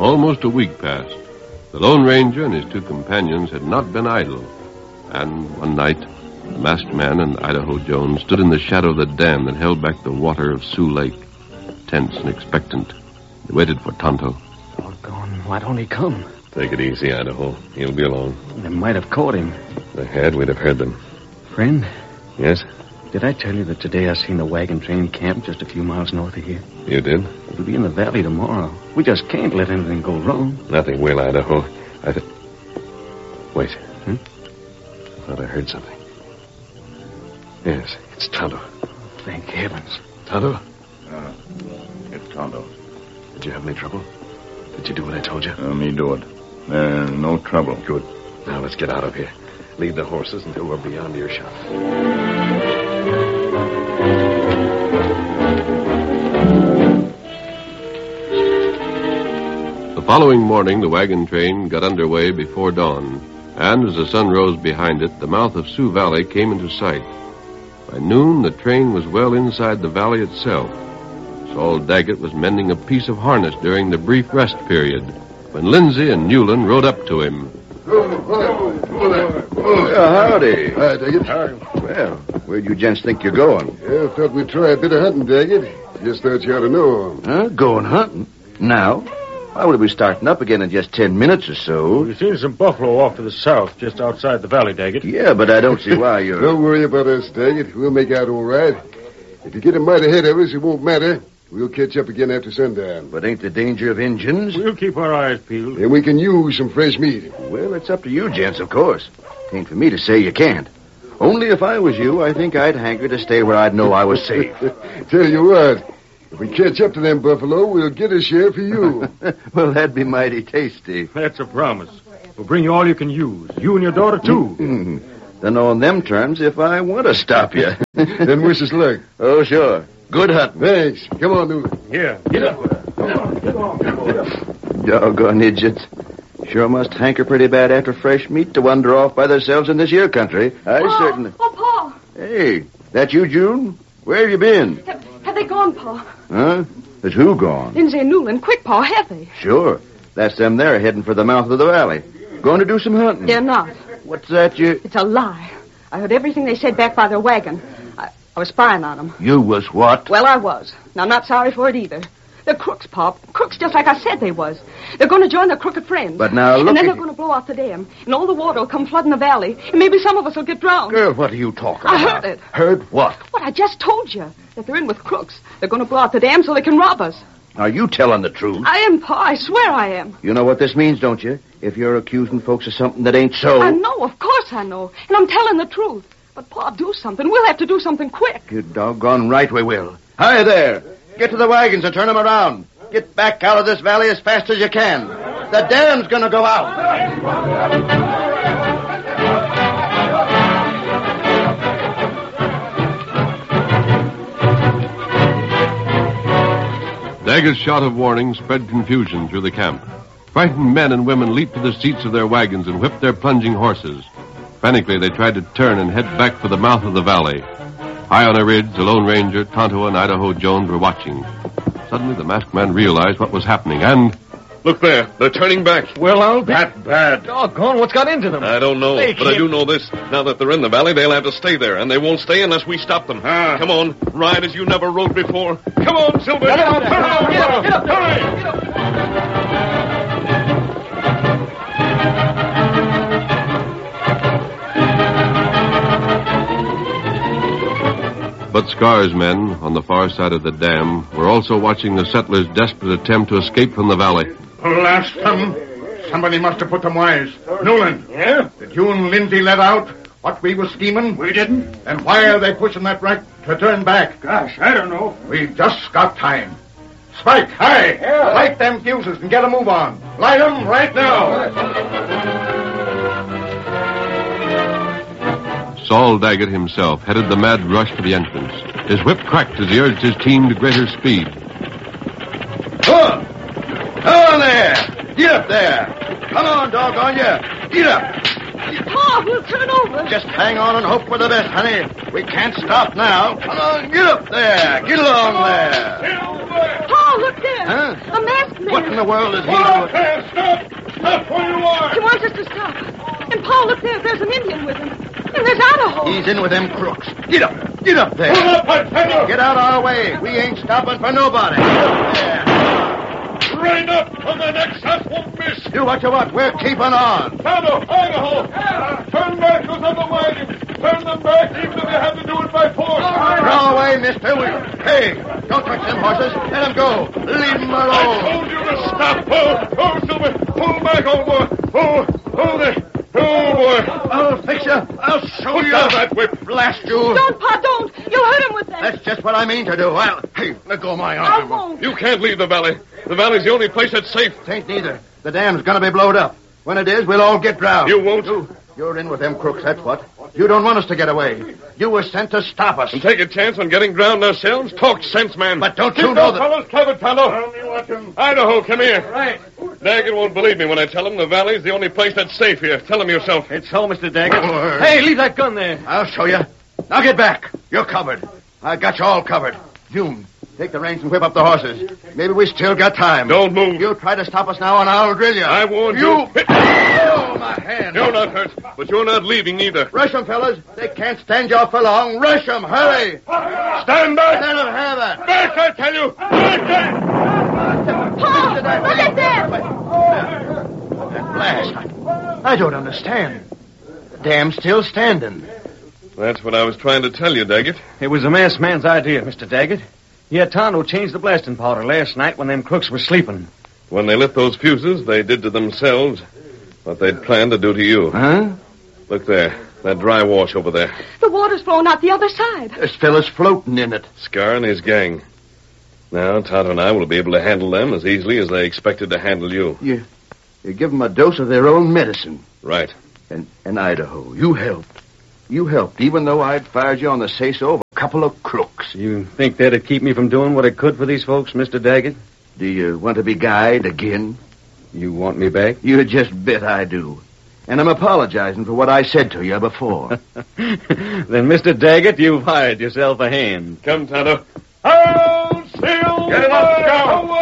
Almost a week passed. The Lone Ranger and his two companions had not been idle. And one night, the masked man and Idaho Jones stood in the shadow of the dam that held back the water of Sioux Lake, tense and expectant. They waited for Tonto. Doggone, why don't he come? Take it easy, Idaho. He'll be alone. They might have caught him. If they had, we'd have heard them. Friend? Yes? Did I tell you that today I seen a wagon train camp just a few miles north of here? You did? It'll be in the valley tomorrow. We just can't let anything go wrong. Nothing will, Idaho. Wait. I thought I heard something. Yes, it's Tonto. Thank heavens. Tonto? It's Tonto. Did you have any trouble? Did you do what I told you? Me do it. No trouble. Good. Now let's get out of here. Lead the horses until we're beyond earshot. The following morning, the wagon train got underway before dawn, and as the sun rose behind it, the mouth of Sioux Valley came into sight. By noon, the train was well inside the valley itself. Saul Daggett was mending a piece of harness during the brief rest period when Lindsay and Newland rode up to him. Howdy. Hi, Daggett. Well, where'd you gents think you're going? Yeah, thought we'd try a bit of hunting, Daggett. Just thought you ought to know. Huh? Going hunting? Now? Why would we be starting up again in just 10 minutes or so? We've seen some buffalo off to the south, just outside the valley, Daggett. Yeah, but I don't see why you're... Don't worry about us, Daggett. We'll make out all right. If you get a mite ahead of us, it won't matter. We'll catch up again after sundown. But ain't the danger of Injuns? We'll keep our eyes peeled. And we can use some fresh meat. Well, it's up to you, gents, of course. It ain't for me to say you can't. Only if I was you, I think I'd hanker to stay where I'd know I was safe. Tell you what, if we catch up to them buffalo, we'll get a share for you. Well, that'd be mighty tasty. That's a promise. We'll bring you all you can use. You and your daughter, too. Then on them terms, if I want to stop you. Then wish us luck. Oh, sure. Good hunting. Thanks. Come on, Newland. Here, get up. Doggone idiots. Sure must hanker pretty bad after fresh meat to wander off by themselves in this here country. I certainly... Oh, Pa. Hey, that you, June? Where have you been? Have they gone, Pa? Huh? Is who gone? Lindsay and Newland. Quick, Pa, have they? Sure. That's them there heading for the mouth of the valley. Going to do some hunting. They're not. What's that you... It's a lie. I heard everything they said back by their wagon. I was spying on them. You was what? Well, I was. And I'm not sorry for it either. They're crooks, Pop. Crooks just like I said they was. They're going to join their crooked friends. But now look And then at they're going to blow out the dam. And all the water will come flooding the valley. And maybe some of us will get drowned. Girl, what are you talking I about? heard it. Heard what? What I just told you. That they're in with crooks. They're going to blow out the dam so they can rob us. Are you telling the truth? I am, Pa. I swear I am. You know what this means, don't you? If you're accusing folks of something that ain't so... I know. Of course I know. And I'm telling the truth. But, Pa, do something. We'll have to do something quick. You're doggone right we will. Hi there. Get to the wagons and turn them around. Get back out of this valley as fast as you can. The dam's gonna go out. Daggett's shout of warning spread confusion through the camp. Frightened men and women leaped to the seats of their wagons and whipped their plunging horses. Frantically, they tried to turn and head back for the mouth of the valley. High on a ridge, the Lone Ranger, Tonto, and Idaho Jones were watching. Suddenly, the masked man realized what was happening, and... Look there. They're turning back. Well, I'll be... That bad. Doggone, what's got into them? I don't know, but I do know this. Now that they're in the valley, they'll have to stay there, and they won't stay unless we stop them. Come on, ride as you never rode before. Come on, Silver. Get up, Get up. But Scar's men, on the far side of the dam, were also watching the settlers' desperate attempt to escape from the valley. Blast them. Somebody must have put them wise. Newland. Yeah? Did you and Lindsay let out what we were scheming? We didn't. And why are they pushing that right to turn back? Gosh, I don't know. We've just got time. Spike, hi! Yeah. Light them fuses and get a move on. Light them right now. Saul Daggett himself headed the mad rush for the entrance. His whip cracked as he urged his team to greater speed. Come on there! Get up there! Come on, doggone you! Get up! Pa, we'll turn over. Just hang on and hope for the best, honey. We can't stop now. Come on, get up there! Get along there! Pa, look there. Huh? A masked man. What in the world is he Hold doing? on, stop! Stop where you are! He wants us to stop. And Paul, look there. There's an Indian with him. And there's Idaho. He's in with them crooks. Get up. Get up there. Pull up, Montano! Get out of our way. We ain't stopping for nobody. Get up there. Right up on the next shot won't miss! Do what you want. We're keeping on. Tonto, Idaho! Turn back those other wagons! Turn them back even if you have to do it by force! Throw away, mister. Hey, don't touch them horses. Let them go. Leave them I alone. told you to stop! Oh, Silver! Pull back, old boy! Hold it! Oh, boy! I'll fix you. I'll show Put you. down that whip! Blast you. Don't, Pa, don't. You'll hurt him with that. That's just what I mean to do. Hey, let go of my I arm. won't. You can't leave the valley. The valley's the only place that's safe. Tain't neither. The dam's gonna be blowed up. When it is, we'll all get drowned. You won't. You're in with them crooks, that's what. You don't want us to get away. You were sent to stop us. And take a chance on getting drowned ourselves? Talk sense, man. But don't Keep you know those that... fellows covered, Tonto. Idaho, come here. Right. Daggett won't believe me when I tell him the valley's the only place that's safe here. Tell him yourself. It's so, Mr. Daggett. Oh, Hey, leave that gun there. I'll show you. Now get back. You're covered. I got you all covered. June, take the reins and whip up the horses. Maybe we still got time. Don't move. You try to stop us now, and I'll drill you. I warned you. Oh, my hand. You're not hurt, but you're not leaving either. Rush them, fellas. They can't stand you for long. Rush them. Hurry. Stand back. Let them have it. Back, I tell you. Back. Paul, look at that. That blast. I don't understand. The dam's still standing. That's what I was trying to tell you, Daggett. It was the masked man's idea, Mr. Daggett. He had Tonto change the blasting powder last night when them crooks were sleeping. When they lit those fuses, they did to themselves what they'd planned to do to you. Huh? Look there. That dry wash over there. The water's flowing out the other side. There's fellas floating in it. Scar and his gang. Now, Tonto and I will be able to handle them as easily as they expected to handle you. You give them a dose of their own medicine. Right. And Idaho, you helped. You helped, even though I'd fired you on the say-so of a couple of crooks. You think that'd keep me from doing what I could for these folks, Mr. Daggett? Do you want to be guyed again? You want me back? You just bet I do. And I'm apologizing for what I said to you before. Then, Mr. Daggett, you've hired yourself a hand. Come, Tonto. Hold still. Get him up, Scout.